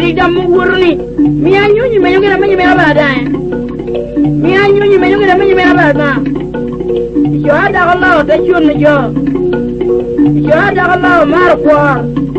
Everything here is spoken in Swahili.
ri dam wurni mi anyu ni me yongera me ba da mi anyu ni me yongera me ba da yo hada Allah ta chun yo hada Allah mar ko